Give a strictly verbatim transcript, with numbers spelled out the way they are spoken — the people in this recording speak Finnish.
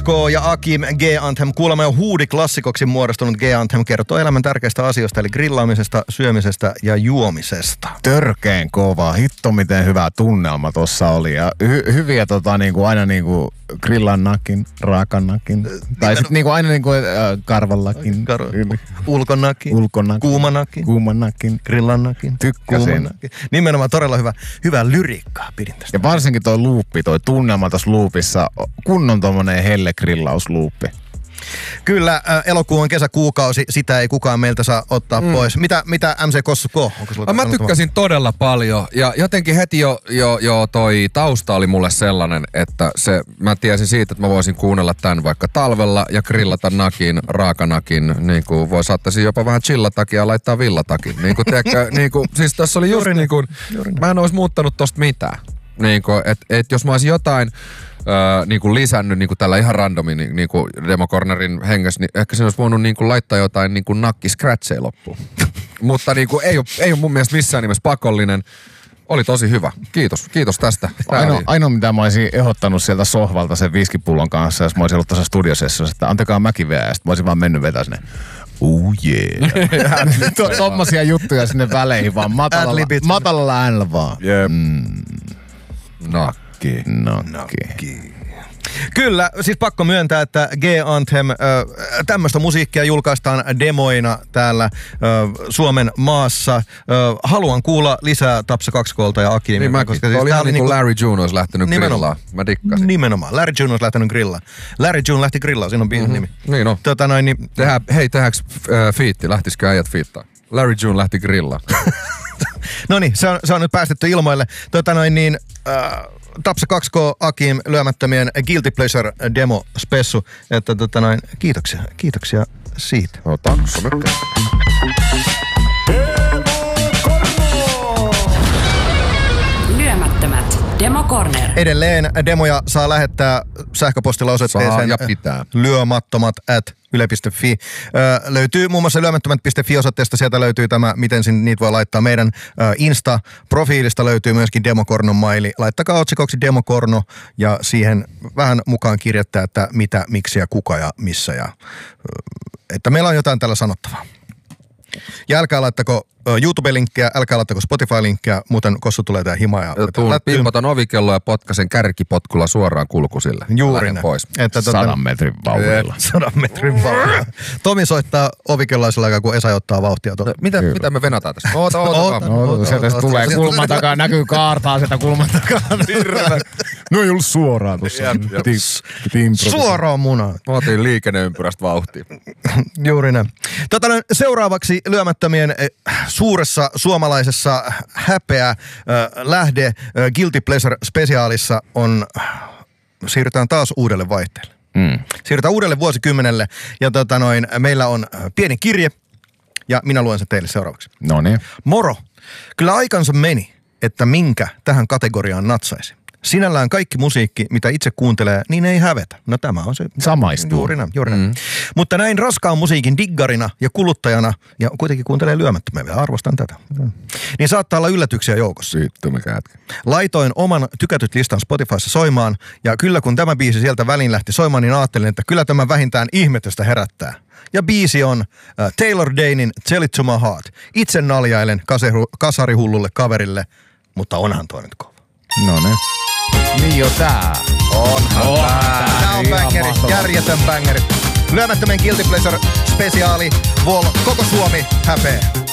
K ja Akim G-Anthem. Kuulemma jo huudiklassikoksi muodostunut G-Anthem kertoo elämän tärkeistä asioista, eli grillaamisesta, syömisestä ja juomisesta. Törkeen kova. Hitto, miten hyvä tunnelma tossa oli. Ja hy- hyviä tota, niinku, aina niinku grillannakin, raakannakin. Tai sitten niinku, aina niinku, äh, karvallakin. Kar- ulkonakin. Ulkonakin. Kuumanakin. Kuumanakin. Grillannakin. Tykkäsin. Kuumanakin. Nimenomaan todella hyvä, hyvää lyriikkaa pidin tästä. Ja varsinkin toi luuppi, toi tunnelma tossa luupissa. Kunnon tommonen helle grillausluuppi. Kyllä, äh, elokuu on kesäkuukausi, sitä ei kukaan meiltä saa ottaa mm. pois. Mitä, mitä M C Kossu K? Mä tykkäsin todella paljon ja jotenkin heti jo, jo, jo toi tausta oli mulle sellainen, että se, mä tiesin siitä, että mä voisin kuunnella tämän vaikka talvella ja grillata nakin, raakanakin, niin kuin voi saattaisin jopa vähän chillatakin ja laittaa villatakin. Niin kuin, tiedätkö, niin kuin, siis tässä oli just niin kuin, mä en olisi muuttanut tosta mitään. Niin kuin, et, et jos mä olisin jotain Öö, niin kuin lisännyt niin kuin tällä ihan randomin niin, niin kuin Demo Cornerin hengessä, niin ehkä se olisi voinut niin kuin laittaa jotain niin kuin nakki-scratcheja loppuun. Mutta niin kuin ei ole, ei ole mun mielestä missään nimessä pakollinen. Oli tosi hyvä. Kiitos. Kiitos tästä. Ainoa, ainoa, mitä mä olisin ehdottanut sieltä sohvalta sen viskipullon kanssa, jos mä olisin ollut tuossa studiosessiossa, että antakaa mäkin veää, ja sitten mä olisin vaan mennyt vetää sinne. Oh yeah. Tommosia juttuja sinne väleihin vaan matalalla, matalalla äänellä vaan. Jep. Mm. Nakki. Nakki. Kyllä, siis pakko myöntää, että G-Anthem, äh, tämmöistä musiikkia julkaistaan demoina täällä äh, Suomen maassa. Äh, haluan kuulla lisää Tapsa kaksi K:lta ja Akimilta. Niin mäkin, koska siis oli ihan niin kuin Larry June olisi lähtenyt nimenomaan, grillaan. Mä dikkasin. Nimenomaan, Larry June olisi lähtenyt grillaan. Larry June lähti grillaan, siinä on biisin mm-hmm. nimi. Niin on. Tota noin, niin... Tehdään, hei, tehdäänkö äh, fiitti? Lähtisikö äijät fiittaa? Larry June lähti grillaan. No niin, se on, se on nyt päästetty ilmoille. Tota noin niin... Äh, Tapsa kaksi K Akim lyömättömien Guilty Pleasure demo spessu. Että tota noin, kiitoksia, kiitoksia siitä. No taksa nyt. Lyömättömät Demo Corner. Edelleen demoja saa lähettää sähköpostilla osoitteeseen ja pitää. lyömattomat at yle piste fi. Ö, löytyy muun muassa lyömättömät piste fi osoitteesta, sieltä löytyy tämä, miten sin, niitä voi laittaa. Meidän ö, Insta-profiilista löytyy myöskin Demokornon maili. Laittakaa otsikoksi Demokorno ja siihen vähän mukaan kirjoittaa, että mitä, miksi ja kuka ja missä. Ja, ö, että meillä on jotain tällä sanottavaa. Ja älkää laittako YouTube-linkkiä, älkää laittako Spotify-linkkiä, muuten Kossu tulee tää himaa ja pimpataan ovikello ja potkasen kärkipotkulla suoraan kulkusille. Juuri näin. Pois. Että tota, Sadan metrin vauhdilla. Sadan metrin vauhdilla. Tomi soittaa ovikelloisella aikaa, kun Esa ottaa vauhtia. No, mitä, mitä me venataan tässä? Oota, oota, oota. oota, oota sieltä oota, tulee oota, kulman takaa, näkyy kaartaa sieltä kulman takaa. No ei ollut suoraan tuossa. Suoraan munaan. Mä otin liikenneympyrästä vauhtia. Juuri näin. Tota, seuraavaksi lyömättömien suuressa suomalaisessa häpeä äh, lähde äh, Guilty Pleasure -spesiaalissa on, siirrytään taas uudelle vaihteelle. Mm. Siirrytään uudelle vuosikymmenelle ja tota noin, meillä on pieni kirje ja minä luen sen teille seuraavaksi. No niin. Moro. Kyllä aikansa meni, että minkä tähän kategoriaan natsaisi. Sinällään kaikki musiikki, mitä itse kuuntelee, niin ei hävetä. No tämä on se. Samaistuu. Juuri näin, juuri näin. Mm. Mutta näin raskaan musiikin diggarina ja kuluttajana, ja kuitenkin kuuntelee lyömättömiä, arvostan tätä. Mm. Niin saattaa olla yllätyksiä joukossa. Syytty, mikä jätkä. Laitoin oman tykätyt listan Spotifyssa soimaan, ja kyllä kun tämä biisi sieltä väliin lähti soimaan, niin ajattelin, että kyllä tämä vähintään ihmetystä herättää. Ja biisi on uh, Taylor Daynin Tell It To My Heart. Itse naljailen kasarihullulle kaverille, mutta onhan toi nyt kova. No ne. Niin jo tää. Onhan oh, tää. Tää on bängeri, järjetön bängeri. Lyömättömien Guilty Pleasure -spesiaali. Vol, koko Suomi häpeä.